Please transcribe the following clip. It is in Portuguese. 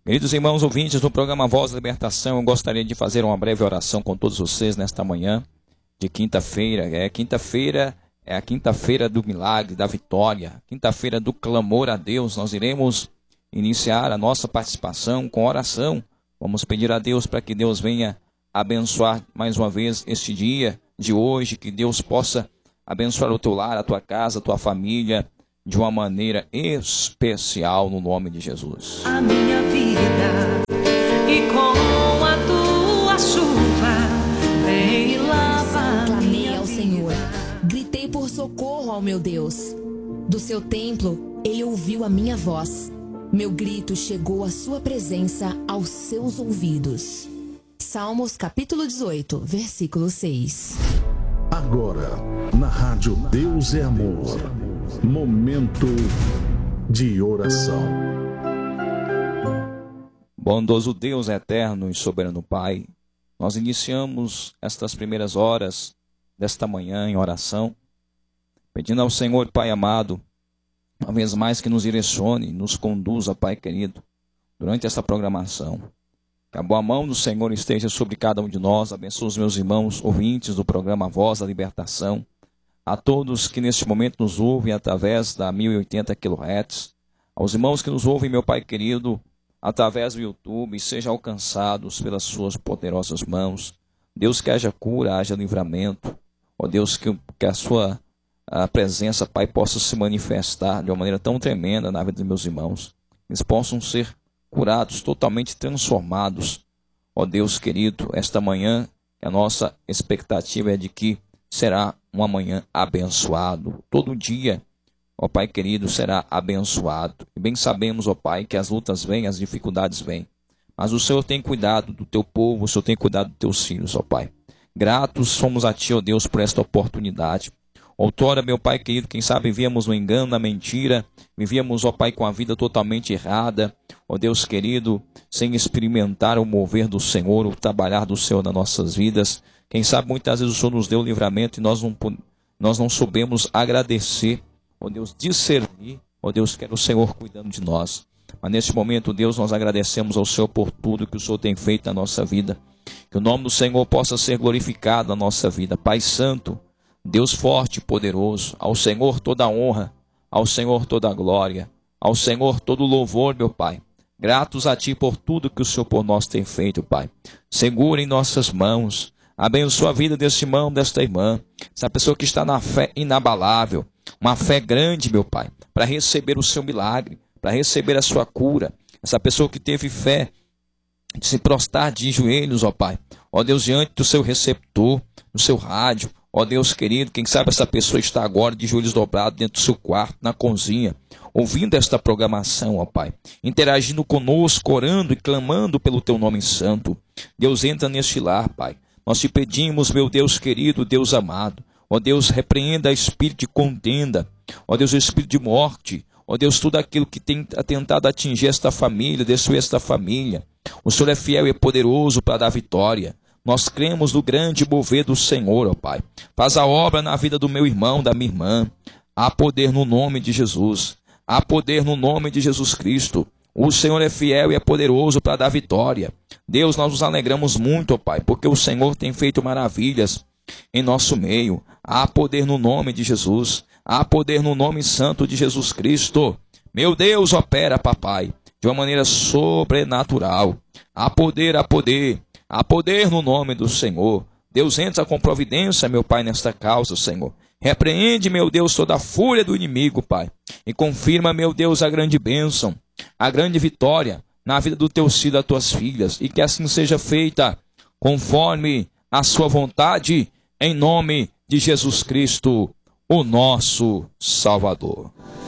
Queridos irmãos ouvintes do programa Voz da Libertação, eu gostaria de fazer uma breve oração com todos vocês nesta manhã de quinta-feira. Quinta-feira é a quinta-feira do milagre, da vitória, quinta-feira do clamor a Deus. Nós iremos iniciar a nossa participação com oração. Vamos pedir a Deus para que Deus venha abençoar mais uma vez este dia de hoje, que Deus possa abençoar o teu lar, a tua casa, a tua família, de uma maneira especial, no nome de Jesus. A minha vida, e com a tua chuva vem lavar. Clamei ao Senhor, gritei por socorro ao meu Deus. Do seu templo ele ouviu a minha voz. Meu grito chegou à sua presença, aos seus ouvidos. Salmos capítulo 18, versículo 6. Agora, na rádio Deus é Amor, momento de oração. Bondoso Deus eterno e soberano Pai, nós iniciamos estas primeiras horas desta manhã em oração, pedindo ao Senhor, Pai amado, uma vez mais que nos direcione, nos conduza, Pai querido, durante esta programação. Que a boa mão do Senhor esteja sobre cada um de nós. Abençoe os meus irmãos ouvintes do programa Voz da Libertação. A todos que neste momento nos ouvem através da 1080 kHz. Aos irmãos que nos ouvem, meu Pai querido, através do YouTube, sejam alcançados pelas suas poderosas mãos. Deus, que haja cura, haja livramento. Ó Deus, que a sua presença, Pai, possa se manifestar de uma maneira tão tremenda na vida dos meus irmãos. Eles possam ser curados, totalmente transformados. Ó Deus querido, esta manhã a nossa expectativa é de que será uma manhã abençoado. Todo dia, ó Pai querido, será abençoado. E bem sabemos, ó Pai, que as lutas vêm, as dificuldades vêm. Mas o Senhor tem cuidado do teu povo, o Senhor tem cuidado dos teus filhos, ó Pai. Gratos somos a Ti, ó Deus, por esta oportunidade. Outrora, meu Pai querido, quem sabe vivíamos no engano, na mentira, vivíamos, ó Pai, com a vida totalmente errada, ó Deus querido, sem experimentar o mover do Senhor, o trabalhar do Senhor nas nossas vidas. Quem sabe muitas vezes o Senhor nos deu o livramento e nós não soubemos agradecer, ó Deus, discernir, ó Deus, que era o Senhor cuidando de nós. Mas neste momento, Deus, nós agradecemos ao Senhor por tudo que o Senhor tem feito na nossa vida. Que o nome do Senhor possa ser glorificado na nossa vida. Pai Santo, Deus forte e poderoso, ao Senhor toda a honra, ao Senhor toda a glória, ao Senhor todo o louvor, meu Pai. Gratos a Ti por tudo que o Senhor por nós tem feito, Pai. Segura em nossas mãos, abençoa a vida deste irmão, desta irmã, essa pessoa que está na fé inabalável, uma fé grande, meu Pai, para receber o seu milagre, para receber a sua cura. Essa pessoa que teve fé de se prostrar de joelhos, ó Pai, ó Deus, diante do seu receptor, do seu rádio. Ó Deus querido, quem sabe essa pessoa está agora de joelhos dobrados dentro do seu quarto, na cozinha, ouvindo esta programação, ó Pai, interagindo conosco, orando e clamando pelo Teu nome santo. Deus, entra neste lar, Pai. Nós te pedimos, meu Deus querido, Deus amado, ó Deus, repreenda o espírito de contenda, ó Deus, o espírito de morte, ó Deus, tudo aquilo que tem tentado atingir esta família, destruir esta família. O Senhor é fiel e é poderoso para dar vitória. Nós cremos no grande mover do Senhor, ó Pai. Faz a obra na vida do meu irmão, da minha irmã. Há poder no nome de Jesus. Há poder no nome de Jesus Cristo. O Senhor é fiel e é poderoso para dar vitória. Deus, nós nos alegramos muito, ó Pai, porque o Senhor tem feito maravilhas em nosso meio. Há poder no nome de Jesus. Há poder no nome santo de Jesus Cristo. Meu Deus, opera, papai, de uma maneira sobrenatural. Há poder, há poder. Há poder no nome do Senhor. Deus, entra com providência, meu Pai, nesta causa, Senhor. Repreende, meu Deus, toda a fúria do inimigo, Pai. E confirma, meu Deus, a grande bênção, a grande vitória na vida do teu filho e das tuas filhas. E que assim seja feita conforme a sua vontade, em nome de Jesus Cristo, o nosso Salvador.